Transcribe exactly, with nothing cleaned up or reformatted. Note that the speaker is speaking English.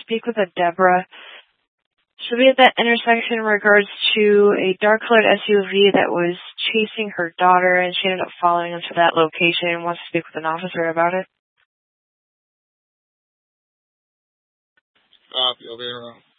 speak with a Deborah. She'll be at that intersection in regards to a dark-colored S U V that was chasing her daughter, and she ended up following him to that location and wants to speak with an officer about it. Copy, I'll be around.